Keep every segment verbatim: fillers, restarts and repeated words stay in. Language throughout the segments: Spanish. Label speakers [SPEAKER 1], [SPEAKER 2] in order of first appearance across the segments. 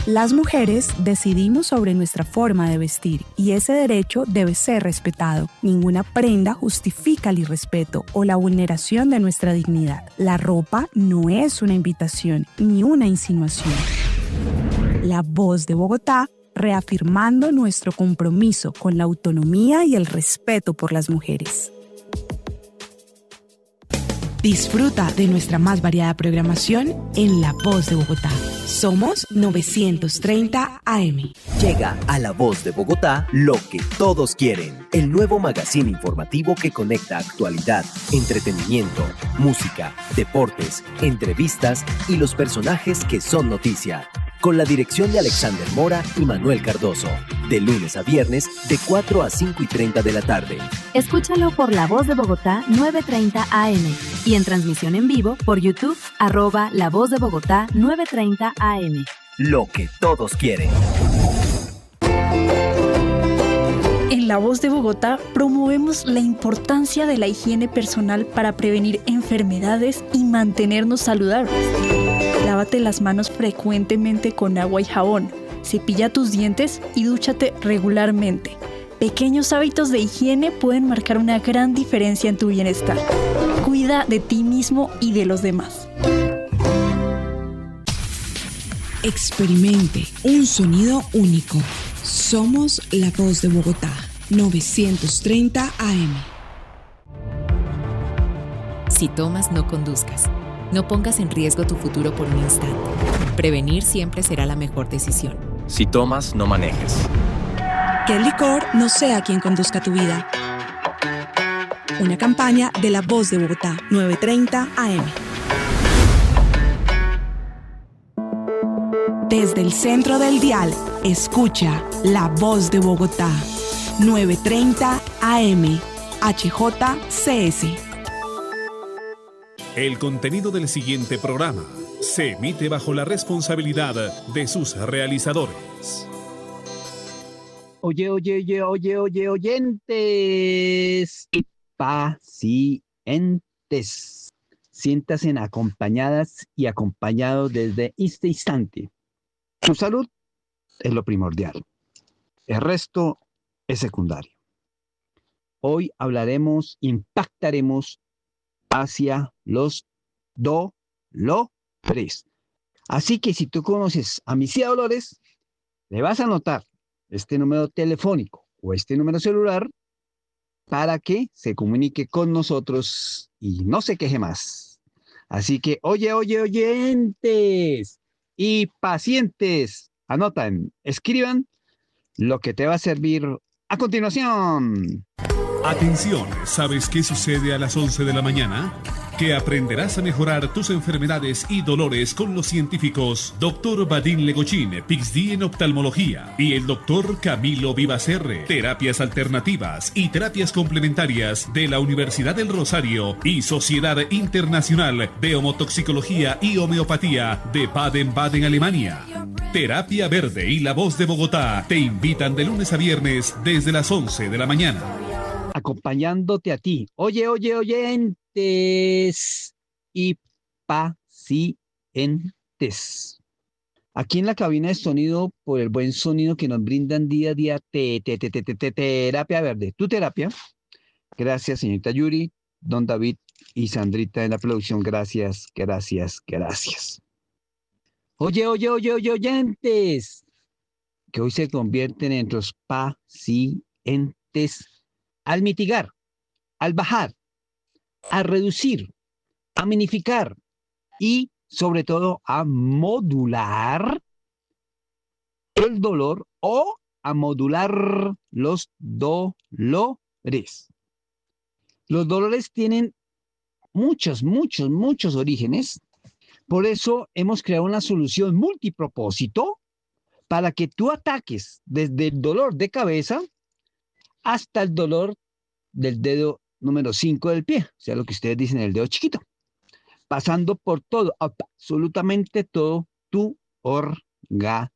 [SPEAKER 1] Las mujeres decidimos sobre nuestra forma de vestir y ese derecho debe ser respetado. Ninguna prenda justifica el irrespeto o la vulneración de nuestra dignidad. La ropa no es una invitación ni una insinuación. La Voz de Bogotá, reafirmando nuestro compromiso con la autonomía y el respeto por las mujeres. Disfruta de nuestra más variada programación en La Voz de Bogotá. Somos novecientos treinta A M.
[SPEAKER 2] Llega a La Voz de Bogotá lo que todos quieren. El nuevo magazine informativo que conecta actualidad, entretenimiento, música, deportes, entrevistas y los personajes que son noticia. Con la dirección de Alexander Mora y Manuel Cardoso. De lunes a viernes, de cuatro a cinco y treinta de la tarde.
[SPEAKER 3] Escúchalo por La Voz de Bogotá novecientos treinta A M y en transmisión en vivo por YouTube, arroba La Voz de Bogotá novecientos treinta A M.
[SPEAKER 2] Lo que todos quieren.
[SPEAKER 4] En La Voz de Bogotá promovemos la importancia de la higiene personal para prevenir enfermedades y mantenernos saludables. Lávate las manos frecuentemente con agua y jabón, cepilla tus dientes y dúchate regularmente. Pequeños hábitos de higiene pueden marcar una gran diferencia en tu bienestar. Cuida de ti mismo y de los demás.
[SPEAKER 1] Experimente un sonido único. Somos La Voz de Bogotá, novecientos treinta A M.
[SPEAKER 5] Si tomas, no conduzcas. No pongas en riesgo tu futuro por un instante. Prevenir siempre será la mejor decisión.
[SPEAKER 6] Si tomas, no manejes.
[SPEAKER 1] Que el licor no sea quien conduzca tu vida. Una campaña de La Voz de Bogotá, novecientos treinta A M. Desde el centro del dial, escucha La Voz de Bogotá, novecientos treinta A M, H J C S.
[SPEAKER 7] El contenido del siguiente programa se emite bajo la responsabilidad de sus realizadores.
[SPEAKER 8] Oye, oye, oye, oye, oye, oyentes y pacientes. Siéntanse acompañadas y acompañados desde este instante. Su salud es lo primordial. El resto es secundario. Hoy hablaremos, impactaremos hacia los dolores. Así que si tú conoces a Misia Dolores, le vas a anotar este número telefónico o este número celular para que se comunique con nosotros y no se queje más. Así que, oye, oye, oyentes y pacientes, anotan, escriban lo que te va a servir a continuación.
[SPEAKER 7] Atención, ¿sabes qué sucede a las once de la mañana? Que aprenderás a mejorar tus enfermedades y dolores con los científicos doctor Vadim Legochín, P H D en oftalmología, y el doctor Camilo Vivacerre, terapias alternativas y terapias complementarias de la Universidad del Rosario y Sociedad Internacional de Homotoxicología y Homeopatía de Baden-Baden, Alemania. Terapia Verde y La Voz de Bogotá te invitan de lunes a viernes desde las once de la mañana.
[SPEAKER 8] Acompañándote a ti. Oye, oye, oyentes y pacientes. Aquí en la cabina de sonido, por el buen sonido que nos brindan día a día, te, te, te, te, te, te, terapia verde. Tu terapia. Gracias, señorita Yuri, don David y Sandrita en la producción. Gracias, gracias, gracias. Oye, oye, oye, oye, oyentes, que hoy se convierten en nuestros pacientes. Al mitigar, al bajar, a reducir, a minificar y sobre todo a modular el dolor o a modular los dolores. Los dolores tienen muchos, muchos, muchos orígenes. Por eso hemos creado una solución multipropósito para que tú ataques desde el dolor de cabeza hasta el dolor del dedo número cinco del pie, o sea, lo que ustedes dicen, el dedo chiquito, pasando por todo, absolutamente todo tu organismo.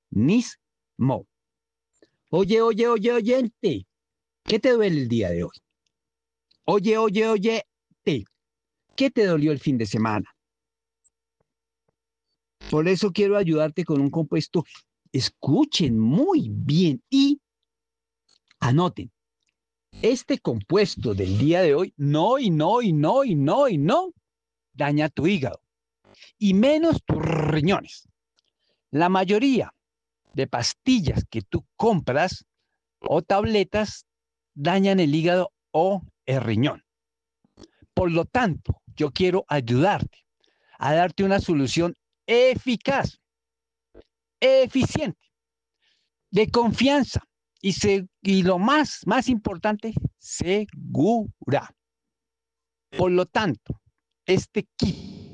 [SPEAKER 8] Oye, oye, oye, oyente, ¿qué te duele el día de hoy? Oye, oye, oyente, ¿qué te dolió el fin de semana? Por eso quiero ayudarte con un compuesto. Escuchen muy bien y anoten. Este compuesto del día de hoy no y no y no y no y no daña tu hígado y menos tus riñones. La mayoría de pastillas que tú compras o tabletas dañan el hígado o el riñón. Por lo tanto, yo quiero ayudarte a darte una solución eficaz, eficiente, de confianza y, se, y lo más, más importante, segura. Por lo tanto, este kit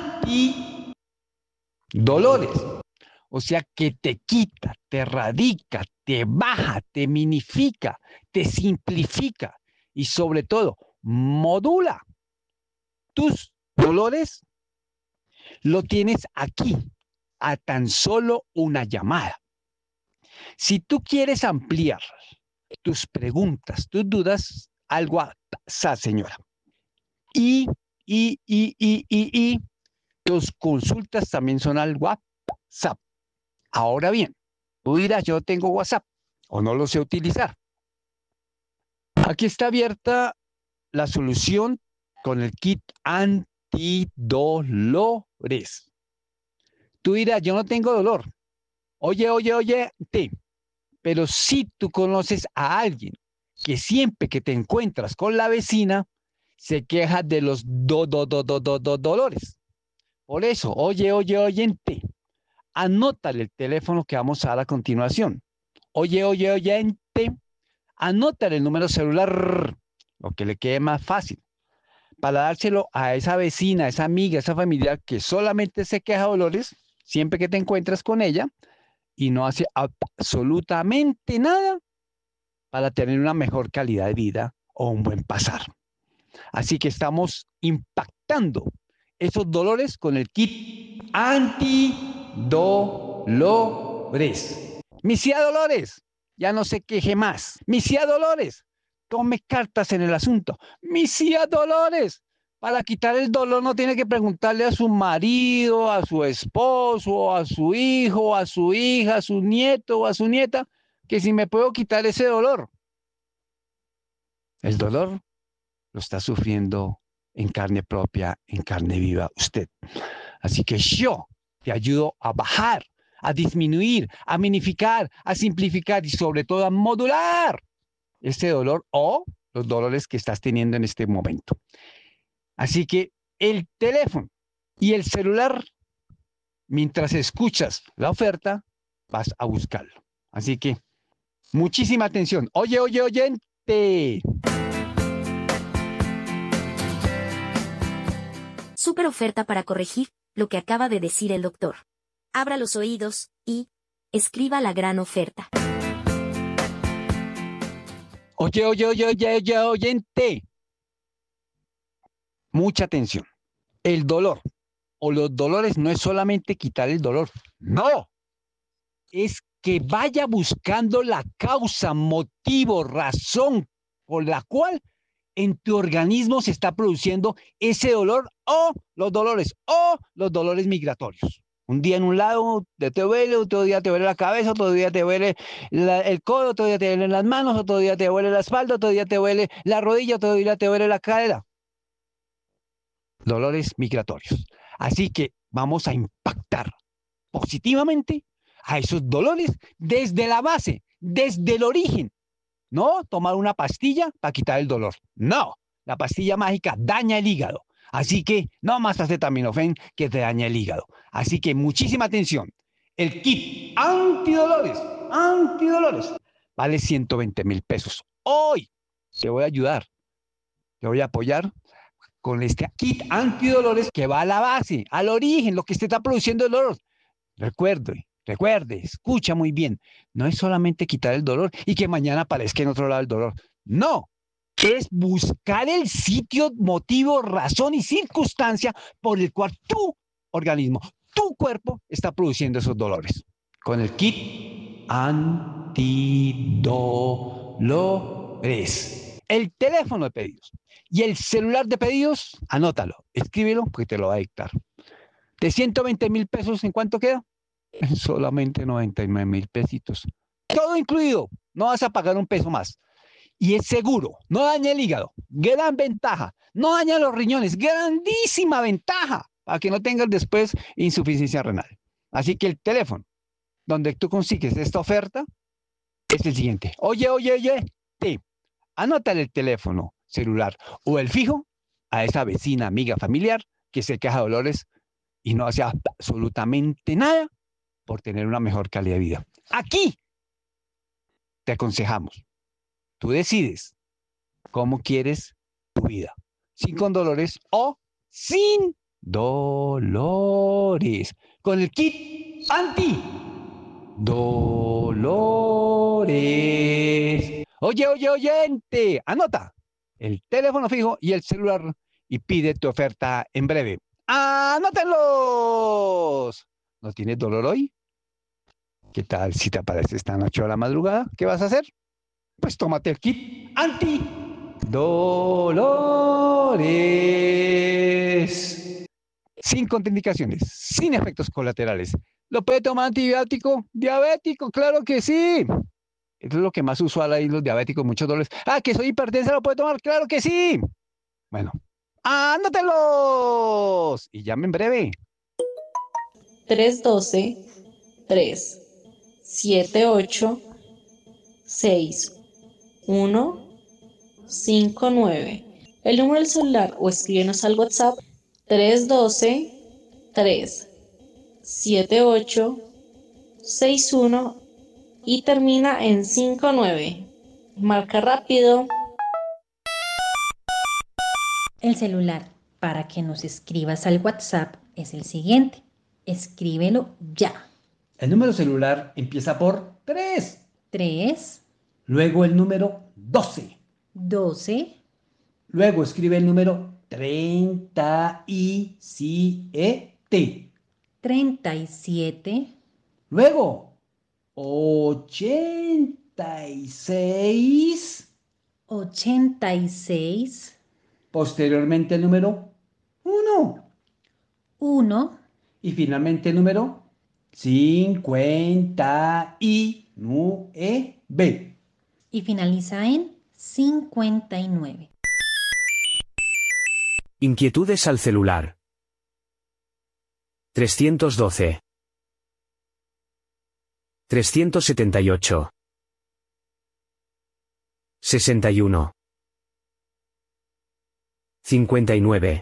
[SPEAKER 8] antidolores, o sea que te quita, te erradica, te baja, te minifica, te simplifica y sobre todo modula tus dolores, lo tienes aquí a tan solo una llamada. Si tú quieres ampliar tus preguntas, tus dudas, al WhatsApp, señora. Y, y, y, y, y, y, tus consultas también son al WhatsApp. Ahora bien, tú dirás, yo tengo WhatsApp o no lo sé utilizar. Aquí está abierta la solución con el kit antidolores. Tú dirás, yo no tengo dolor. Oye, oye, oye, te. Pero si tú conoces a alguien que siempre que te encuentras con la vecina, se queja de los do, do, do, do, do, do, dolores. Por eso, oye, oye, oyente, anótale el teléfono que vamos a dar a continuación. Oye, oye, oyente, anótale el número celular, lo que le quede más fácil, para dárselo a esa vecina, a esa amiga, a esa familiar que solamente se queja de dolores siempre que te encuentras con ella y no hace absolutamente nada para tener una mejor calidad de vida o un buen pasar. Así que estamos impactando esos dolores con el kit antidolores. Misía Dolores, ya no se queje más. Misía Dolores, tome cartas en el asunto. Misía Dolores, para quitar el dolor no tiene que preguntarle a su marido, a su esposo, a su hijo, a su hija, a su nieto o a su nieta, que si me puedo quitar ese dolor. El dolor lo está sufriendo en carne propia, en carne viva usted. Así que yo te ayudo a bajar, a disminuir, a minificar, a simplificar y sobre todo a modular este dolor o los dolores que estás teniendo en este momento. Así que el teléfono y el celular, mientras escuchas la oferta, vas a buscarlo. Así que muchísima atención. Oye, oye, oyente.
[SPEAKER 9] Súper oferta para corregir lo que acaba de decir el doctor. Abra los oídos y escriba la gran oferta.
[SPEAKER 8] Oye, oye, oye, oye, oye, oyente. Mucha atención. El dolor o los dolores no es solamente quitar el dolor. No. Es que vaya buscando la causa, motivo, razón por la cual en tu organismo se está produciendo ese dolor o los dolores o los dolores migratorios. Un día en un lado te duele, otro día te duele la cabeza, otro día te duele la, el codo, otro día te duelen las manos, otro día te duele la espalda, otro día te duele la rodilla, otro día te duele la cadera. Dolores migratorios. Así que vamos a impactar positivamente a esos dolores desde la base, desde el origen. No tomar una pastilla para quitar el dolor. No, la pastilla mágica daña el hígado. Así que no más acetaminofén que te daña el hígado. Así que muchísima atención. El kit antidolores, antidolores, vale ciento veinte mil pesos. Hoy te voy a ayudar, te voy a apoyar con este kit antidolores que va a la base, al origen, lo que te está produciendo el dolor. Recuerde, recuerde, escucha muy bien. No es solamente quitar el dolor y que mañana aparezca en otro lado el dolor. No. Es buscar el sitio, motivo, razón y circunstancia por el cual tu organismo, tu cuerpo está produciendo esos dolores. Con el kit antidolores. El teléfono de pedidos y el celular de pedidos, anótalo, escríbelo porque te lo va a dictar. De ciento veinte mil pesos, ¿en cuánto queda? En solamente noventa y nueve mil pesitos. Todo incluido. No vas a pagar un peso más. Y es seguro. No daña el hígado. Gran ventaja. No daña los riñones. Grandísima ventaja. Para que no tengas después insuficiencia renal. Así que el teléfono donde tú consigues esta oferta es el siguiente. Oye, oye, oye. Sí. Anótale el teléfono celular o el fijo a esa vecina, amiga, familiar que se queja de dolores y no hace absolutamente nada por tener una mejor calidad de vida. Aquí te aconsejamos. Tú decides cómo quieres tu vida. Sin con dolores o sin dolores. Con el kit anti dolores. Oye, oye, oyente, anota el teléfono fijo y el celular y pide tu oferta en breve. ¡Anótenlos! ¿No tienes dolor hoy? ¿Qué tal si te aparece esta noche a la madrugada? ¿Qué vas a hacer? Pues tómate el kit anti-dolores. Sin contraindicaciones, sin efectos colaterales. ¿Lo puede tomar antibiótico? ¿Diabético? ¡Claro que sí! Es lo que más usual hay los diabéticos, muchos dolores. ¡Ah, que soy hipertensa! ¿Lo puede tomar? ¡Claro que sí! Bueno, ¡anótelos! Y llame en breve.
[SPEAKER 10] tres uno dos, tres siete ocho, seis uno cinco nueve. El número del celular o escríbenos al WhatsApp tres uno dos, tres siete ocho, seis uno y termina en cinco nueve. Marca rápido.
[SPEAKER 11] El celular para que nos escribas al WhatsApp es el siguiente. Escríbelo ya.
[SPEAKER 8] El número celular empieza por tres.
[SPEAKER 11] tres.
[SPEAKER 8] Luego el número doce.
[SPEAKER 11] doce.
[SPEAKER 8] Luego escribe el número treinta y siete.
[SPEAKER 11] treinta y siete.
[SPEAKER 8] Luego ochenta y seis.
[SPEAKER 11] ochenta y seis.
[SPEAKER 8] Posteriormente el número uno.
[SPEAKER 11] uno.
[SPEAKER 8] Y finalmente el número cincuenta y nueve.
[SPEAKER 11] Y finaliza en cincuenta y nueve.
[SPEAKER 2] Inquietudes al celular. trescientos doce. trescientos setenta y ocho. sesenta y uno. cincuenta y nueve.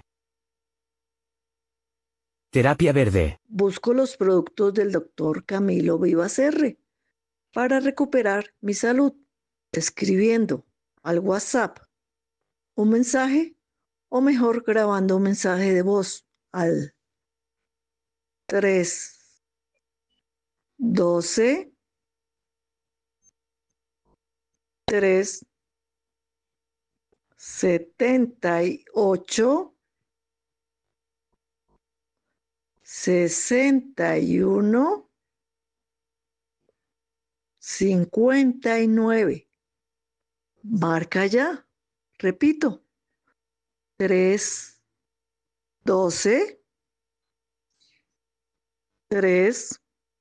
[SPEAKER 2] Terapia Verde.
[SPEAKER 12] Busco los productos del doctor Camilo Vivas R para recuperar mi salud, escribiendo al WhatsApp un mensaje o mejor grabando un mensaje de voz al tres doce, tres setenta y ocho, sesenta y uno, cincuenta y nueve. Marca ya. Repito. tres doce, tres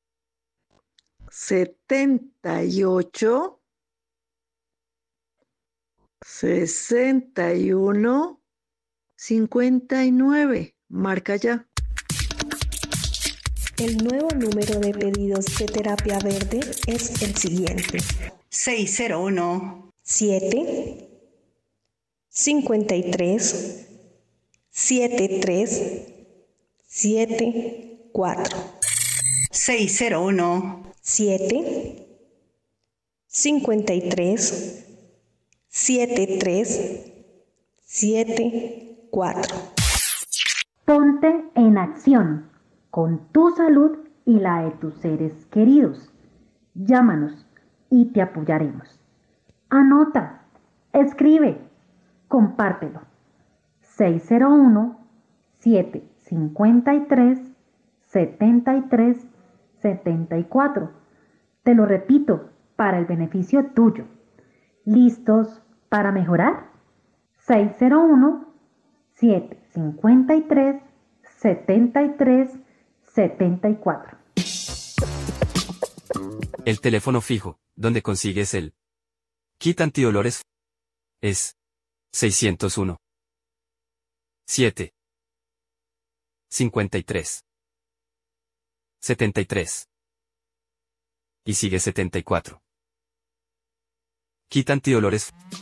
[SPEAKER 12] setenta y ocho, sesenta y uno, cincuenta y nueve. Marca ya.
[SPEAKER 13] El nuevo número de pedidos de Terapia Verde es el siguiente:
[SPEAKER 14] seis cero uno,
[SPEAKER 13] siete, cincuenta y tres, setenta y tres, setenta y cuatro.
[SPEAKER 14] seis cero uno,
[SPEAKER 13] siete, cincuenta y tres, setenta y tres, setenta y cuatro.
[SPEAKER 11] Ponte en acción con tu salud y la de tus seres queridos. Llámanos y te apoyaremos. Anota, escribe, compártelo. seis cero uno, siete cincuenta y tres, setenta y tres, setenta y cuatro. Te lo repito, para el beneficio tuyo. ¿Listos para mejorar? seis cero uno, siete cincuenta y tres, setenta y tres, setenta y cuatro.
[SPEAKER 15] El teléfono fijo, donde consigues el kit antidolores, es seiscientos uno, siete, cincuenta y tres, setenta y tres. Y sigue setenta y cuatro. Kit antidolores